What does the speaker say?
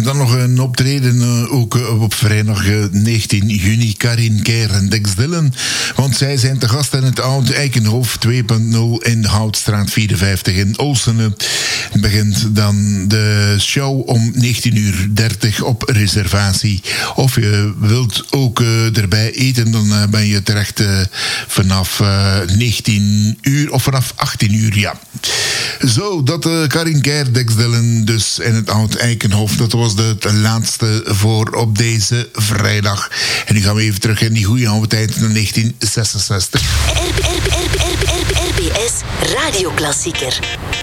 dan nog een optreden, ook op vrijdag 19 juni. Karin Keir en Dex Dillon. Want zij zijn te gast in het Oud Eikenhof 2.0 in de Houtstraat 54 in Olsene. Het begint dan de show om 19:30 op reservatie. Of je wilt ook erbij eten, dan ben je terecht vanaf 19 uur of vanaf 18 uur, ja. Zo, dat Karin Keir, Dex Dillon dus in het Oud Eikenhof. Dat was de laatste voor op deze vrijdag. En nu gaan we even terug in die goede oude tijd naar 1966. RBS Radioklassieker.